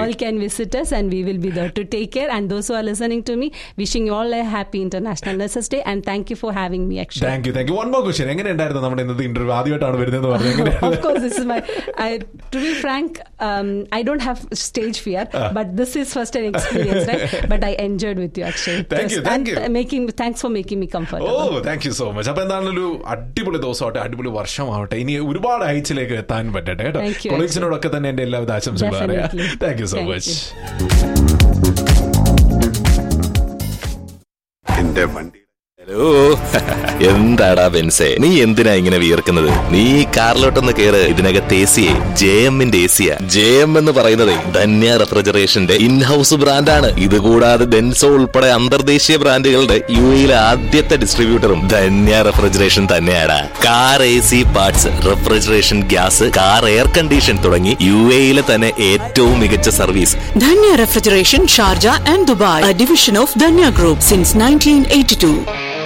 all can visit us and we will be there to take care. And those who are listening to me, wishing you all a happy International Nurses Day and thank you for having me, Akshay. Thank you. One more question. എങ്ങനെ ഉണ്ടായിരുന്നു നമ്മുടെ ഇന്നത്തെ interview? ആദ്യമായിട്ടാണ് വരുന്നതെന്ന് പറഞ്ഞു. Of course, this is to be frank, I don't have stage fear, but this is first an experience, right? But I enjoyed with you, Akshay. Thank you. Thanks for making me comfortable. Oh, thank you so much. അപ്പോൾ എന്താണെങ്കിലും അടിപൊളി ദിവസമാവട്ടെ, അടിപൊളി വർഷമാവട്ടെ, ഇനി ഒരുപാട് ഹൈറ്റ്സിലേക്ക് എത്താൻ പറ്റട്ടെ കേട്ടോ. കൊളീഗ്സിനോടൊക്കെ തന്നെ എൻ്റെ എല്ലാവിധ ആശംസകളും അറിയാം. Thank you so much. എന്റെ വണ്ടി ഹലോ, എന്താടാ ബെൻസേ, നീ എന്തിനാ ഇങ്ങനെ വിയർക്കുന്നത്? നീ കാറിലോട്ടൊന്ന് കേറ്. ഇതിനകത്ത് എസിയെ JMന്റെ എസിയാ. JM എന്ന് പറയുന്നത് ധന്യ റെഫ്രിജറേഷന്റെ ഇൻഹൌസ് ബ്രാൻഡാണ്. ഇതുകൂടാതെ ഡെൻസോ ഉൾപ്പെടെ അന്തർദേശീയ ബ്രാൻഡുകളുടെ UAE ആദ്യത്തെ ഡിസ്ട്രിബ്യൂട്ടറും ധന്യ റെഫ്രിജറേഷൻ തന്നെയാണ്. Car AC parts, refrigeration gas, car air condition തുടങ്ങി UAE തന്നെ ഏറ്റവും മികച്ച service. Dhanya refrigeration, Sharjah and Dubai, a division of Dhanya Group since 1982.